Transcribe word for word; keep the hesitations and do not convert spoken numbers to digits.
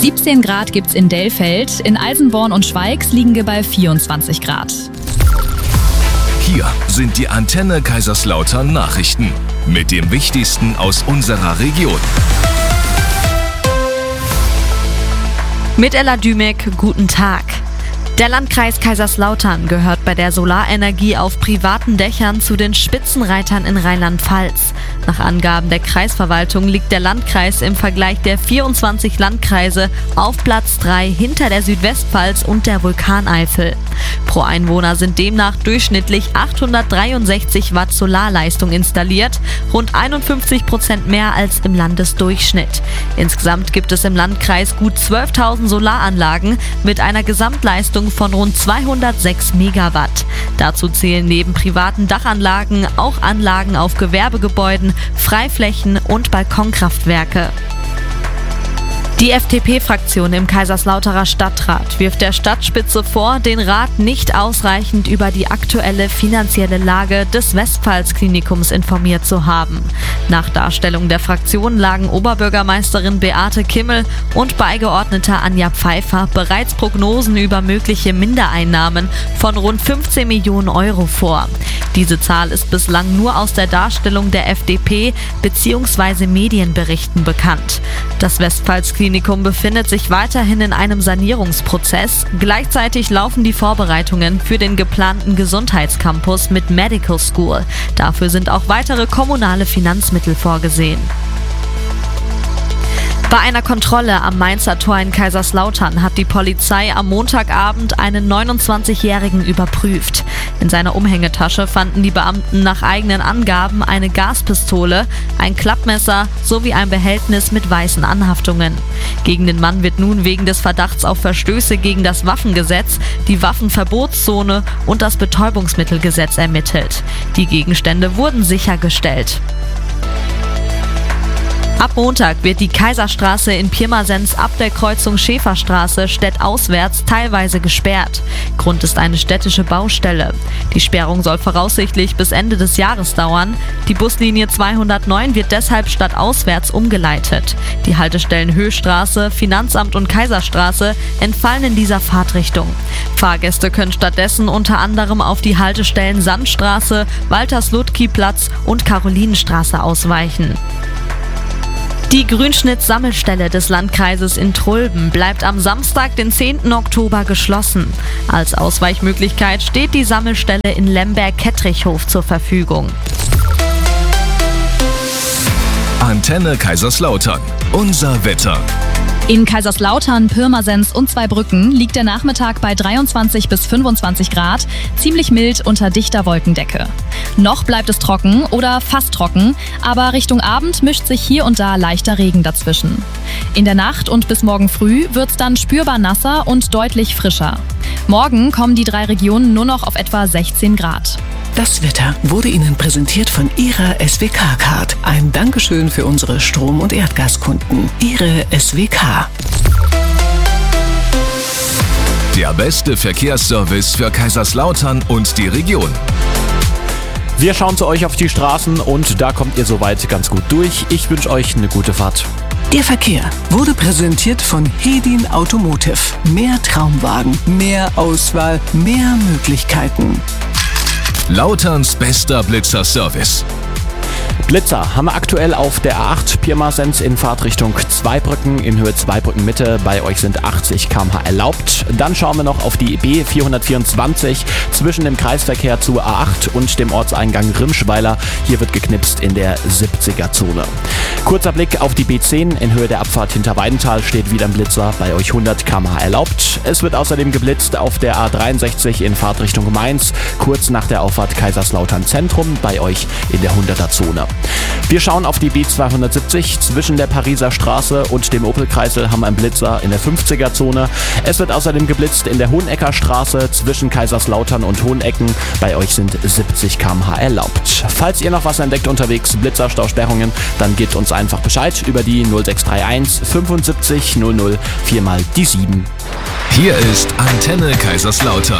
siebzehn Grad gibt's in Dellfeld, in Eisenborn und Schweigs liegen wir bei vierundzwanzig Grad. Hier sind die Antenne Kaiserslautern Nachrichten mit dem Wichtigsten aus unserer Region. Mit Ella Dümek, guten Tag. Der Landkreis Kaiserslautern gehört bei der Solarenergie auf privaten Dächern zu den Spitzenreitern in Rheinland-Pfalz. Nach Angaben der Kreisverwaltung liegt der Landkreis im Vergleich der vierundzwanzig Landkreise auf Platz drei hinter der Südwestpfalz und der Vulkaneifel. Pro Einwohner sind demnach durchschnittlich achthundertdreiundsechzig Watt Solarleistung installiert, rund einundfünfzig Prozent mehr als im Landesdurchschnitt. Insgesamt gibt es im Landkreis gut zwölftausend Solaranlagen mit einer Gesamtleistung von rund zweihundertsechs Megawatt. Dazu zählen neben privaten Dachanlagen auch Anlagen auf Gewerbegebäuden, Freiflächen und Balkonkraftwerke. Die F D P-Fraktion im Kaiserslauterer Stadtrat wirft der Stadtspitze vor, den Rat nicht ausreichend über die aktuelle finanzielle Lage des Westpfalz-Klinikums informiert zu haben. Nach Darstellung der Fraktion lagen Oberbürgermeisterin Beate Kimmel und Beigeordneter Anja Pfeiffer bereits Prognosen über mögliche Mindereinnahmen von rund fünfzehn Millionen Euro vor. Diese Zahl ist bislang nur aus der Darstellung der F D P bzw. Medienberichten bekannt. Das Westpfalz-Klinikum befindet sich weiterhin in einem Sanierungsprozess. Gleichzeitig laufen die Vorbereitungen für den geplanten Gesundheitscampus mit Medical School. Dafür sind auch weitere kommunale Finanzmittel vorgesehen. Bei einer Kontrolle am Mainzer Tor in Kaiserslautern hat die Polizei am Montagabend einen neunundzwanzigjährigen überprüft. In seiner Umhängetasche fanden die Beamten nach eigenen Angaben eine Gaspistole, ein Klappmesser sowie ein Behältnis mit weißen Anhaftungen. Gegen den Mann wird nun wegen des Verdachts auf Verstöße gegen das Waffengesetz, die Waffenverbotszone und das Betäubungsmittelgesetz ermittelt. Die Gegenstände wurden sichergestellt. Ab Montag wird die Kaiserstraße in Pirmasens ab der Kreuzung Schäferstraße städtauswärts teilweise gesperrt. Grund ist eine städtische Baustelle. Die Sperrung soll voraussichtlich bis Ende des Jahres dauern. Die Buslinie zweihundertneun wird deshalb stadtauswärts umgeleitet. Die Haltestellen Höchstraße, Finanzamt und Kaiserstraße entfallen in dieser Fahrtrichtung. Fahrgäste können stattdessen unter anderem auf die Haltestellen Sandstraße, Walters-Ludtky-Platz und Karolinenstraße ausweichen. Die Grünschnitt-Sammelstelle des Landkreises in Trulben bleibt am Samstag, den zehnten Oktober, geschlossen. Als Ausweichmöglichkeit steht die Sammelstelle in Lemberg-Kettrichhof zur Verfügung. Antenne Kaiserslautern. Unser Wetter. In Kaiserslautern, Pirmasens und Zweibrücken liegt der Nachmittag bei dreiundzwanzig bis fünfundzwanzig Grad, ziemlich mild unter dichter Wolkendecke. Noch bleibt es trocken oder fast trocken, aber Richtung Abend mischt sich hier und da leichter Regen dazwischen. In der Nacht und bis morgen früh wird es dann spürbar nasser und deutlich frischer. Morgen kommen die drei Regionen nur noch auf etwa sechzehn Grad. Das Wetter wurde Ihnen präsentiert von Ihrer S W K-Card. Ein Dankeschön für unsere Strom- und Erdgaskunden. Ihre S W K. Der beste Verkehrsservice für Kaiserslautern und die Region. Wir schauen zu euch auf die Straßen und da kommt ihr soweit ganz gut durch. Ich wünsche euch eine gute Fahrt. Der Verkehr wurde präsentiert von Hedin Automotive. Mehr Traumwagen, mehr Auswahl, mehr Möglichkeiten. Lauterns bester Blitzer-Service. Blitzer haben wir aktuell auf der A acht Pirmasens in Fahrtrichtung Zweibrücken in Höhe Zweibrücken Mitte. Bei euch sind achtzig Kilometer pro Stunde erlaubt. Dann schauen wir noch auf die B vierhundertvierundzwanzig zwischen dem Kreisverkehr zur A acht und dem Ortseingang Rimschweiler. Hier wird geknipst in der siebziger-Zone. Kurzer Blick auf die B zehn. In Höhe der Abfahrt hinter Weidenthal steht wieder ein Blitzer. Bei euch hundert Kilometer pro Stunde erlaubt. Es wird außerdem geblitzt auf der A dreiundsechzig in Fahrtrichtung Mainz. Kurz nach der Auffahrt Kaiserslautern Zentrum. Bei euch in der hunderter-Zone. Wir schauen auf die B zweihundertsiebzig. Zwischen der Pariser Straße und dem Opelkreisel haben wir einen Blitzer in der fünfziger-Zone. Es wird außerdem geblitzt in der Hohenecker Straße zwischen Kaiserslautern und Hohenecken. Bei euch sind siebzig Kilometer pro Stunde erlaubt. Falls ihr noch was entdeckt unterwegs, Blitzerstausperrungen, dann gebt uns einfach Bescheid über die null sechs drei eins fünfundsiebzig null null vier mal die sieben. Hier ist Antenne Kaiserslautern.